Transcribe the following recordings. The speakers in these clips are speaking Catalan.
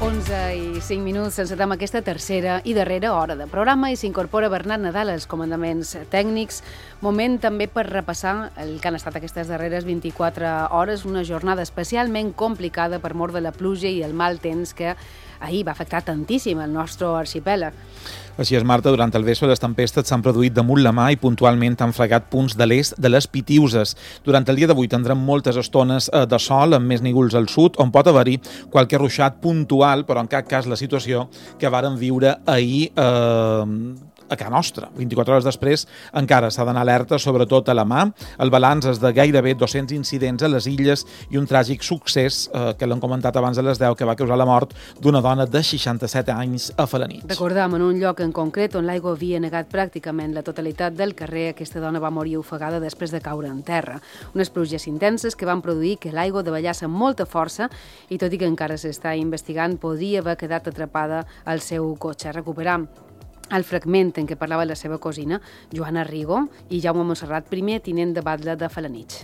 11:05, encetem aquesta tercera i darrera hora de programa i s'incorpora Bernat Nadal als comandaments tècnics. Moment també per repassar el que han estat aquestes darreres 24 hores, una jornada especialment complicada per mor de la pluja i el mal temps que ahir va afectar tantíssim el nostre arxipèlag. Així és, Marta, durant el vespre les tempestes s'han produït damunt la mà i puntualment han fregat punts de l'est de les Pitiüses. Durant el dia d'avui tindrem moltes estones de sol, amb més nígols al sud, on pot haver-hi qualque ruixat puntual, però en cap cas la situació que vàrem viure ahir a casa nostra. 24 hores després encara s'ha d'anar alerta, sobretot a la mà. El balanç és de gairebé 200 incidents a les illes i un tràgic succés, que l'hem comentat abans a les 10, que va causar la mort d'una dona de 67 anys a Felanitx. Recordam, en un lloc en concret on l'aigua havia negat pràcticament la totalitat del carrer, aquesta dona va morir ofegada després de caure en terra. Unes pluges intenses que van produir que l'aigua davallés amb molta força i, tot i que encara s'està investigant, podria haver quedat atrapada al seu cotxe. Recuperam el fragment en què parlava la seva cosina, Joana Rigo, i Jaume Montserrat, primer tinent de batlle de Felanitx.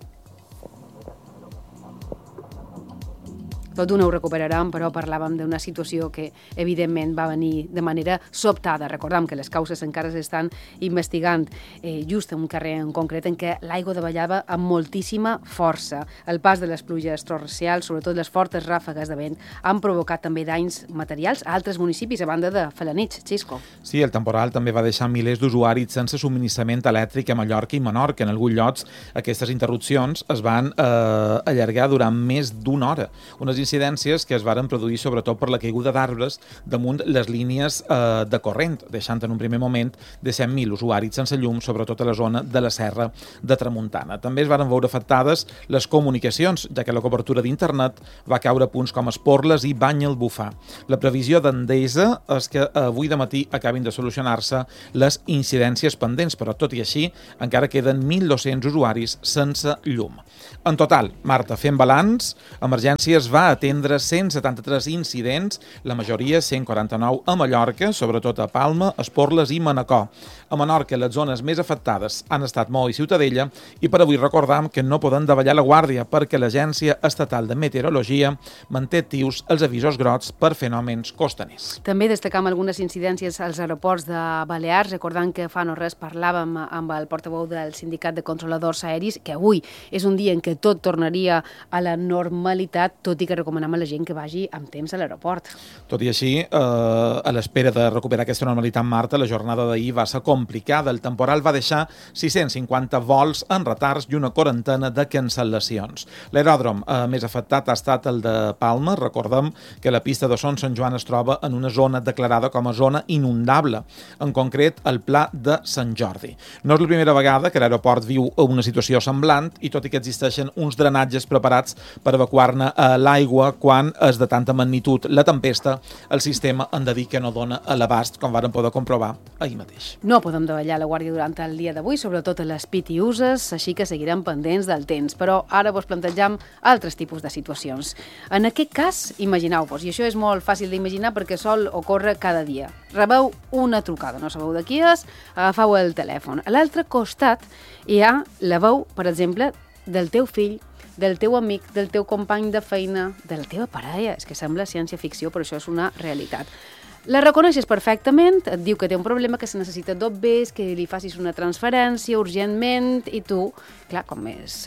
Tot d'una ho recuperarem, però parlàvem d'una situació que, evidentment, va venir de manera sobtada. Recordem que les causes encara s'estan investigant, just en un carrer en concret en què l'aigua davallava amb moltíssima força. El pas de les pluges torrencials, sobretot les fortes ràfegues de vent, han provocat també danys materials a altres municipis, a banda de Felanitx. Xisco. Sí, el temporal també va deixar milers d'usuaris sense subministrament elèctric a Mallorca i Menorca. En alguns llocs, aquestes interrupcions es van allargar durant més d'una hora. Unes incidències que es varen produir sobretot per la caiguda d'arbres damunt les línies de corrent, deixant en un primer moment de 100.000 usuaris sense llum, sobretot a la zona de la Serra de Tramuntana. També es varen veure afectades les comunicacions, ja que la cobertura d'internet va caure a punts com Esporles i Banyalbufar. La previsió d'Endesa és que avui de matí acabin de solucionar-se les incidències pendents, però tot i així encara queden 1.200 usuaris sense llum. En total, Marta, fent balanç, Emergències va atendre 173 incidents, la majoria 149 a Mallorca, sobretot a Palma, Esporles i Manacor. A Menorca, les zones més afectades han estat Maó i Ciutadella, i per avui recordam que no poden davallar la guàrdia perquè l'Agència Estatal de Meteorologia manté actius els avisos grocs per fenòmens costaners. També destacam algunes incidències als aeroports de Balears, recordant que fa no res parlàvem amb el portaveu del Sindicat de Controladors Aeris, que avui és un dia en què tot tornaria a la normalitat, tot i que recomanem a la gent que vagi amb temps a l'aeroport. Tot i així, a l'espera de recuperar aquesta normalitat, Marta, la jornada d'ahir va ser complicada. El temporal va deixar 650 vols en retards i una quarantena de cancel·lacions. L'aeròdrom més afectat ha estat el de Palma. Recordem que la pista de Son Sant Joan es troba en una zona declarada com a zona inundable, en concret el Pla de Sant Jordi. No és la primera vegada que l'aeroport viu una situació semblant, i tot i que existeixen uns drenatges preparats per evacuar-ne l'aigua quan és de tanta magnitud la tempesta, el sistema han de dir que no dona a l'abast, com varen poder comprovar ahir mateix. No podem davallar la guàrdia durant el dia d'avui, sobretot a les Pitiüses, així que seguirem pendents del temps, però ara vos plantegem altres tipus de situacions. En aquest cas, imagineu-vos, i això és molt fàcil d'imaginar perquè sol ocórrer cada dia. Rebeu una trucada, no sabeu de qui és, agafeu el telèfon. A l'altre costat hi ha la veu, per exemple, del teu fill, del teu amic, del teu company de feina, de la teva parella. És que sembla ciència-ficció, però això és una realitat. La reconeixes perfectament, et diu que té un problema, que se necessita dobbers, que li facis una transferència urgentment, i tu, clar, com és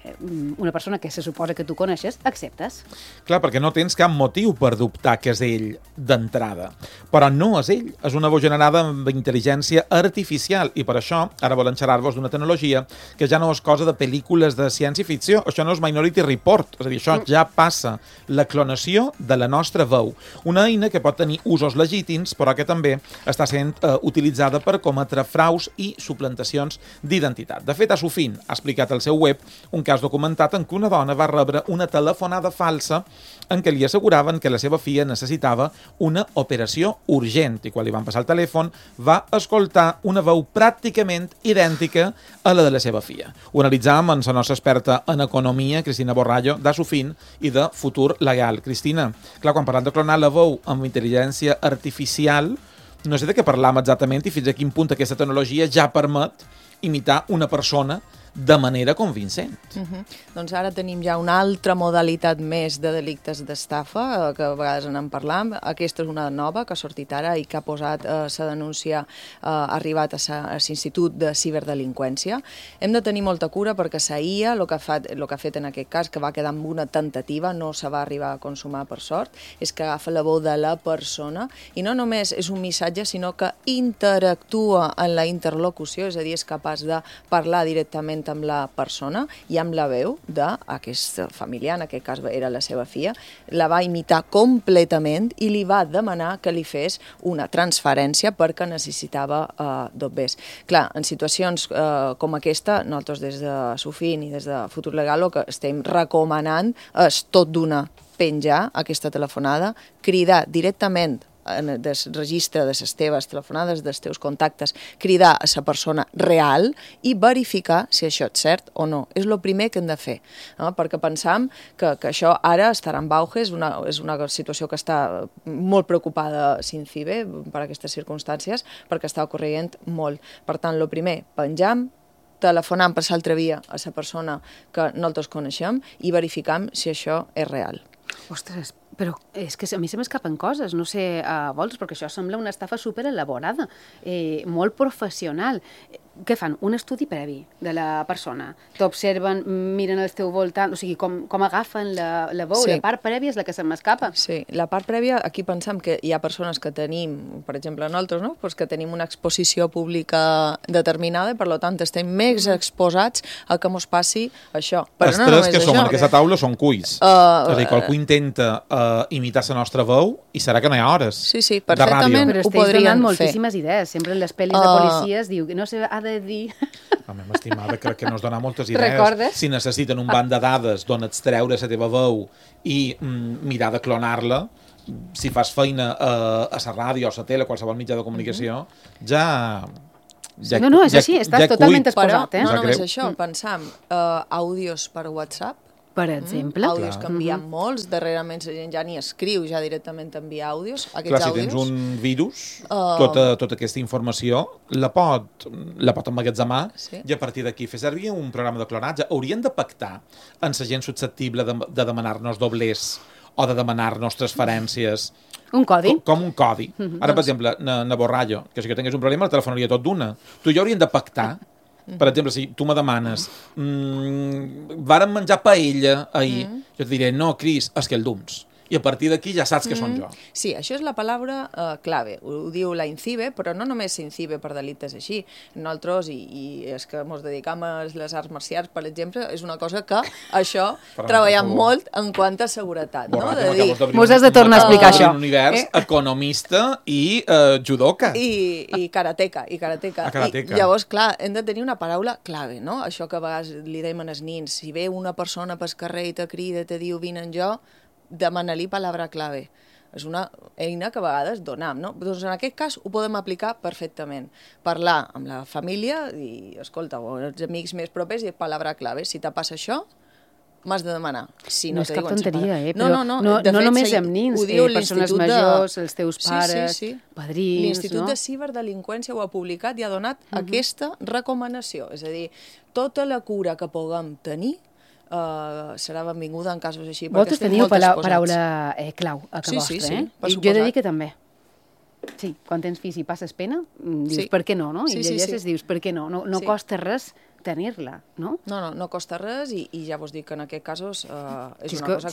una persona que se suposa que tu coneixes, acceptes. Clar, perquè no tens cap motiu per dubtar que és ell d'entrada. Però no és ell, és una veu generada amb intel·ligència artificial, i per això ara volen xerrar-vos d'una tecnologia que ja no és cosa de pel·lícules de ciència-ficció, això no és Minority Report, és a dir, això ja passa, la clonació de la nostra veu. Una eina que pot tenir usos legítims, però que també està sent utilitzada per cometre fraus i suplantacions d'identitat. De fet, Asufin ha explicat al seu web un cas documentat en què una dona va rebre una telefonada falsa en què li asseguraven que la seva filla necessitava una operació urgent, i quan li van passar el telèfon va escoltar una veu pràcticament idèntica a la de la seva filla. Ho analitzàvem amb la nostra experta en economia, Cristina Borrallo, d'Asufin i de Futur Legal. Cristina, clar, quan parlem de clonar la veu amb intel·ligència artificial, no sé de què parlam exactament i fins a quin punt aquesta tecnologia ja permet imitar una persona de manera convincent. Doncs ara tenim ja una altra modalitat més de delictes d'estafa, que a vegades en parlam. Aquesta és una nova que ha sortit ara i que ha posat la denúncia, ha arribat a l'Institut de Ciberdelinqüència. Hem de tenir molta cura perquè la IA, el que ha fet en aquest cas, que va quedar amb una tentativa, no se va arribar a consumar per sort, és que agafa la veu de la persona i no només és un missatge, sinó que interactua en la interlocució, és a dir, és capaç de parlar directament amb la persona i amb la veu d'aquest familiar, en aquest cas era la seva filla, la va imitar completament i li va demanar que li fes una transferència perquè necessitava dobbers. Clar, en situacions com aquesta, nosaltres des de Sofin i des de Futur Legal el que estem recomanant és tot d'una penjar aquesta telefonada, cridar directament del registre de les teves telefonades, dels teus contactes, cridar a la persona real i verificar si això és cert o no. És el primer que hem de fer, perquè pensam que això ara estarà en auge, és una situació que està molt preocupada Cincibe per aquestes circumstàncies, perquè està ocorrent molt. Per tant, el primer, penjam, telefonam per l'altra via a la persona que nosaltres coneixem i verificam si això és real. Ostres, però és que a mi se m'escapen coses, no sé a vols, perquè això sembla una estafa superelaborada, molt professional. Què fan? Un estudi previ de la persona. T'observen, miren al teu voltant, o sigui, com agafen la veu, sí. La part prèvia és la que se m'escapa. Sí, la part prèvia, aquí pensem que hi ha persones que tenim, per exemple nosaltres, no? Pues que tenim una exposició pública determinada i per tant estem més exposats a que mos passi això. Però els tres que som en aquesta taula són cuis. És a dir, qualcú intenta imitar la nostra veu i serà que no hi ha hores de ràdio. Perfectament però ho podrien fer. Moltíssimes idees. Sempre en les pel·lis de policies diu que no se ha de dir... Home, m'estimada, crec que nos dona moltes idees. Recordes? Si necessiten un banc de dades d'on extreure la teva veu i mirar de clonar-la, si fas feina a la ràdio o a la tele, qualsevol mitjà de comunicació, No, és així, estàs totalment exposat. Però no només això, pensam, àudios per WhatsApp, per exemple. Àudios que enviem molts, darrerament la gent ja ni escriu, ja directament envia àudios. Clar, si tens un virus, tota aquesta informació la pot emmagatzemar i a partir d'aquí fer servir un programa de clonatge. Haurien de pactar amb la gent susceptible de demanar-nos doblers o de demanar-nos transferències. Un codi. Com un codi. Ara, per exemple, na Borrallo, que si que tingués un problema el telefonaria tot d'una. Tu i jo hauríem de pactar. Per exemple, si tu me demanes vàrem menjar paella ahir, jo et diré, no, Cris, és que el dums. I a partir d'aquí ja saps que són jo. Sí, això és la paraula clave. Ho diu la INCIBE, però no només INCIBE per delictes així. Nosaltres, i és que ens dedicam a les arts marcials, per exemple, és una cosa que això treballem molt en quant a seguretat. Mos has de tornar a explicar això. Un univers economista i judoka. I karateka. Llavors, clar, hem de tenir una paraula clave, no? Això que a vegades li dèiem als nins, si ve una persona pel carrer i te crida i te diu vine en jo, demana-li paraula clave. És una eina que a vegades donam, no? Doncs en aquest cas ho podem aplicar perfectament. Parlar amb la família i, escolta, o els amics més propers i paraula clave. Si te passa això, m'has de demanar. Si no és cap tonteria, No només amb nins, persones majors, els teus pares, padrins... L'Institut de Ciberdelinqüència ho ha publicat i ha donat aquesta recomanació. És a dir, tota la cura que puguem tenir serà benvinguda en casos així. Vosaltres teniu paraula clau a que vostre, sí, jo he de dir que també. Sí, quan tens fills i passes pena, dius per què no, no? I llegeixes, dius per què no? No costa res tenir-la, no? No costa res i ja vos dic que en aquest casos és una cosa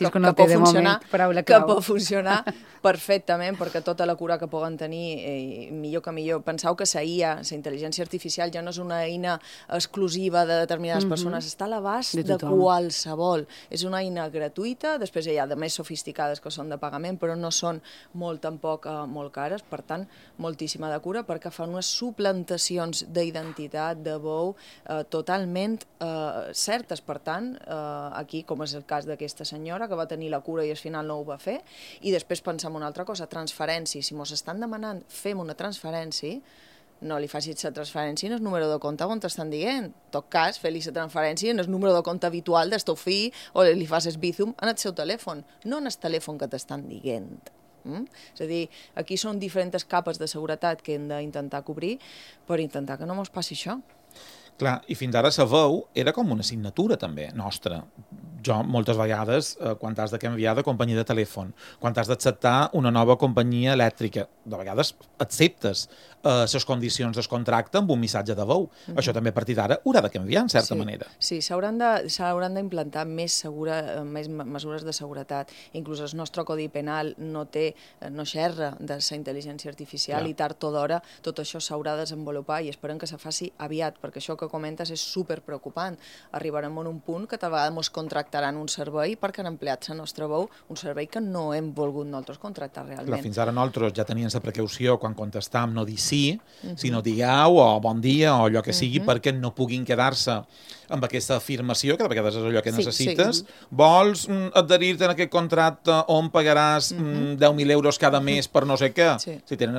que pot funcionar perfectament perquè tota la cura que puguen tenir millor que millor. Penseu que la IA, la intel·ligència artificial, ja no és una eina exclusiva de determinades persones, està a l'abast de qualsevol. És una eina gratuïta, després hi ha de més sofisticades que són de pagament, però no són tampoc molt cares, per tant, moltíssima de cura perquè fan unes suplantacions d'identitat, de veu, totalment certes. Per tant, aquí, com és el cas d'aquesta senyora que va tenir la cura i al final no ho va fer, i després pensem una altra cosa, transferència. Si mos estan demanant fem una transferència, no li facis la transferència en el número de compte on t'estan dient. En tot cas, fer-li la transferència en el número de compte habitual del teu fill o li fas el Bizum en el seu telèfon, no en el telèfon que t'estan dient. És a dir, aquí són diferents capes de seguretat que hem d'intentar cobrir per intentar que no mos passi això. Clar, i fins ara la veu era com una assignatura també nostra. Jo, moltes vegades, quan t'has de canviar de companyia de telèfon, quan t'has d'acceptar una nova companyia elèctrica, de vegades acceptes les condicions del contracte amb un missatge de veu. Això també a partir d'ara haurà de canviar, en certa manera. Sí, s'hauran d'implantar més mesures de seguretat. Inclús el nostre codi penal no xerra de la intel·ligència artificial i tard o d'hora tot això s'haurà de desenvolupar i esperem que se faci aviat, perquè això que comentes és superpreocupant. Arribarem a un punt que tal vegada ens contractaran un servei perquè han empleat la nostra veu, un servei que no hem volgut nosaltres contractar realment. Clar, fins ara nosaltres ja teníem la precaució quan contestàvem no dir sí, sinó digueu o bon dia o allò que sigui, perquè no puguin quedar-se amb aquesta afirmació, que de vegades és allò que necessites. Vols adherir-te en aquest contracte on pagaràs 10.000 euros cada mes per no sé què? Si tenen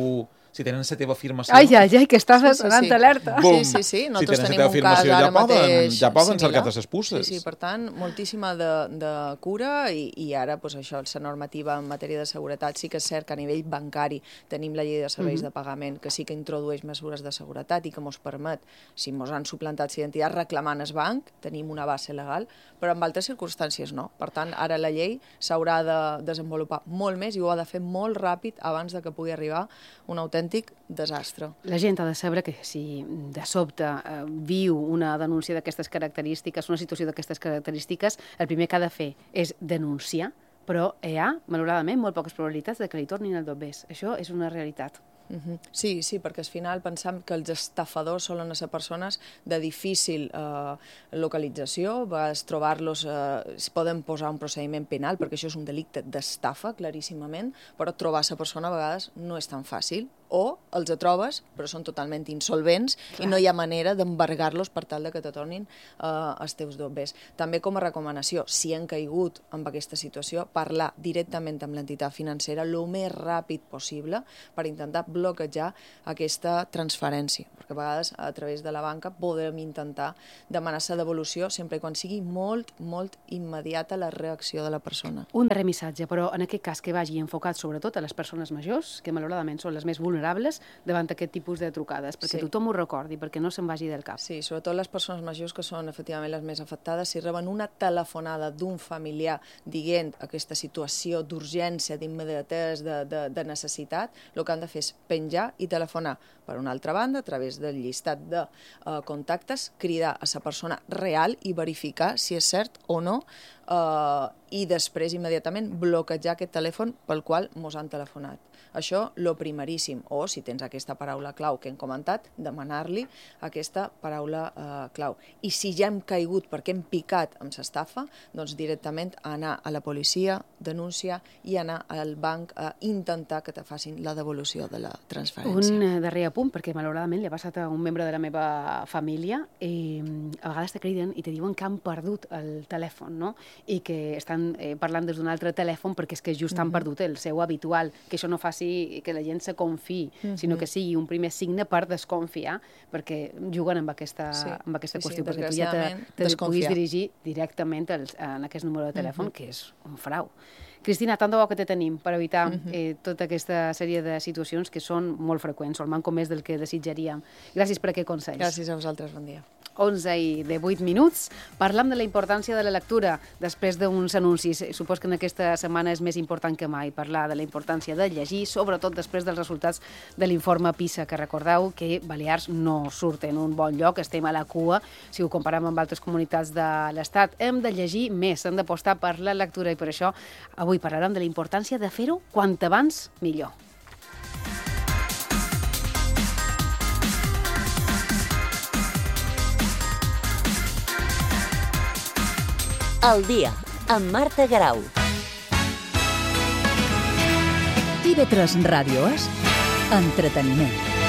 la teva afirmació... Ai, que estàs sonant alerta. Sí. Nosaltres tenim un cas ara mateix... Ja poden cercar-te les puces. Sí, per tant, moltíssima de cura i ara, això, la normativa en matèria de seguretat sí que és cert que a nivell bancari tenim la llei de serveis de pagament que sí que introdueix mesures de seguretat i que ens permet, si ens han suplantat l'identitat, reclamant el banc, tenim una base legal, però en altres circumstàncies no. Per tant, ara la llei s'haurà de desenvolupar molt més i ho ha de fer molt ràpid abans de que pugui arribar un autèntic desastre. La gent ha de saber que si de sobte viu una denúncia d'aquestes característiques, una situació d'aquestes característiques, el primer que ha de fer és denunciar, però hi ha, malauradament, molt poques probabilitats de que li tornin el dobbers. Això és una realitat. Sí, perquè al final pensam que els estafadors solen ser persones de difícil localització, a vegades trobar-los es poden posar un procediment penal perquè això és un delicte d'estafa, claríssimament, però trobar la persona a vegades no és tan fàcil, o els trobes però són totalment insolvents i no hi ha manera d'embargar-los per tal de que te tornin els teus dobbers. També com a recomanació, si han caigut amb aquesta situació, parlar directament amb l'entitat financera el més ràpid possible per intentar bloquejar aquesta transferència, perquè a vegades a través de la banca podem intentar demanar la devolució sempre i quan sigui molt immediata la reacció de la persona. Un darrer missatge, però en aquest cas que vagi enfocat sobretot a les persones majors, que malauradament són les més vulnerables davant aquest tipus de trucades, perquè tothom ho recordi, perquè no se'n vagi del cap. Sí, sobretot les persones majors que són efectivament les més afectades, si reben una telefonada d'un familiar dient aquesta situació d'urgència, d'immediatesa, de necessitat, el que han de fer és penjar i telefonar. Per una altra banda, a través del llistat de contactes, cridar a la persona real i verificar si és cert o no i després immediatament bloquejar aquest telèfon pel qual mos han telefonat. Això, lo primeríssim. O, si tens aquesta paraula clau que hem comentat, demanar-li aquesta paraula clau. I si ja hem caigut perquè hem picat amb l'estafa, doncs directament anar a la policia, denunciar i anar al banc a intentar que te facin la devolució de la transferència. Un darrer apunt, perquè malauradament li ha passat a un membre de la meva família i a vegades te criden i te diuen que han perdut el telèfon, no? I que estan parlant des d'un altre telèfon perquè és que just han perdut el seu habitual, que això no faci que la gent se confiï, sinó que sigui un primer signe per desconfiar, perquè juguen amb aquesta qüestió, perquè tu ja te puguis dirigir directament en aquest número de telèfon, que és un frau. Cristina, tant de bo que te tenim per evitar tota aquesta sèrie de situacions que són molt freqüents, o el manco més del que desitjaríem. Gràcies per aquest consell. Gràcies a vosaltres, bon dia. 11:08 minuts. Parlam de la importància de la lectura després d'uns anuncis. Supos que en aquesta setmana és més important que mai parlar de la importància de llegir, sobretot després dels resultats de l'informe PISA, que recordeu que Balears no surt en un bon lloc, estem a la cua, si ho comparem amb altres comunitats de l'Estat. Hem de llegir més, hem d'apostar per la lectura i per això avui parlarem de la importància de fer-ho quant abans millor. Al dia, amb Marta Garau. TV3 Ràdio és entreteniment.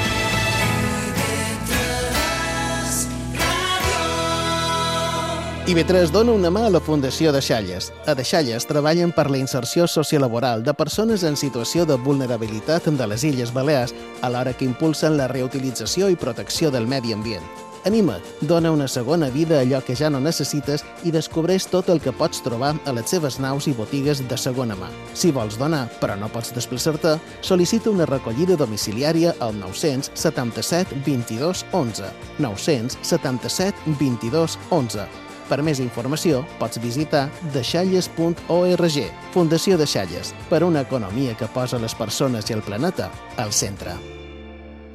IB3 dona una mà a la Fundació Deixalles. A Deixalles treballen per la inserció sociolaboral de persones en situació de vulnerabilitat de les Illes Balears, alhora que impulsen la reutilització i protecció del medi ambient. Anima't, dona una segona vida a allò que ja no necessites i descobreix tot el que pots trobar a les seves naus i botigues de segona mà. Si vols donar, però no pots desplaçar-te, sol·licita una recollida domiciliària al 977 22 11. 977 22 11. Per més informació, pots visitar deixalles.org. Fundació Deixalles, per una economia que posa les persones i el planeta al centre.